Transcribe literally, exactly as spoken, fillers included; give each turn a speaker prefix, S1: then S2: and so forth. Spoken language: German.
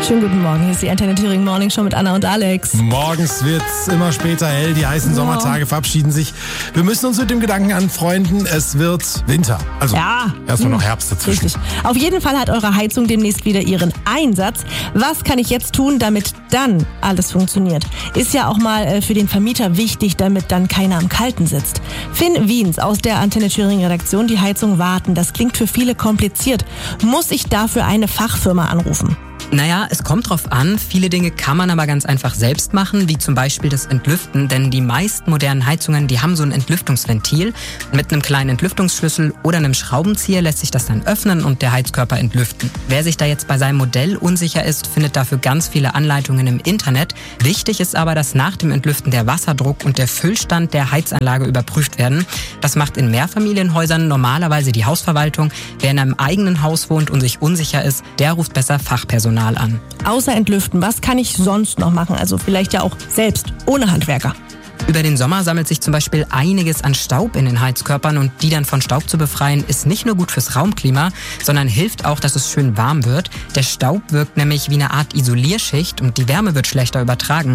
S1: Schönen guten Morgen, hier ist die Antenne Thüringen Morning Show mit Anna und Alex.
S2: Morgens wird's immer später hell, die heißen Sommertage verabschieden sich. Wir müssen uns mit dem Gedanken anfreunden, es wird Winter. Also
S1: ja.
S2: erstmal noch Herbst dazwischen.
S1: Richtig. Auf jeden Fall hat eure Heizung demnächst wieder ihren Einsatz. Was kann ich jetzt tun, damit dann alles funktioniert? Ist ja auch mal für den Vermieter wichtig, damit dann keiner am Kalten sitzt. Finn Wiens aus der Antenne Thüringen Redaktion, die Heizung warten. Das klingt für viele kompliziert. Muss ich dafür eine Fachfirma anrufen?
S3: Naja, es kommt drauf an. Viele Dinge kann man aber ganz einfach selbst machen, wie zum Beispiel das Entlüften. Denn die meisten modernen Heizungen, die haben so ein Entlüftungsventil. Mit einem kleinen Entlüftungsschlüssel oder einem Schraubenzieher lässt sich das dann öffnen und der Heizkörper entlüften. Wer sich da jetzt bei seinem Modell unsicher ist, findet dafür ganz viele Anleitungen im Internet. Wichtig ist aber, dass nach dem Entlüften der Wasserdruck und der Füllstand der Heizanlage überprüft werden. Das macht in Mehrfamilienhäusern normalerweise die Hausverwaltung. Wer in einem eigenen Haus wohnt und sich unsicher ist, der ruft besser Fachpersonal an.
S1: Außer entlüften, was kann ich sonst noch machen? Also vielleicht ja auch selbst, ohne Handwerker.
S3: Über den Sommer sammelt sich zum Beispiel einiges an Staub in den Heizkörpern und die dann von Staub zu befreien, ist nicht nur gut fürs Raumklima, sondern hilft auch, dass es schön warm wird. Der Staub wirkt nämlich wie eine Art Isolierschicht und die Wärme wird schlechter übertragen.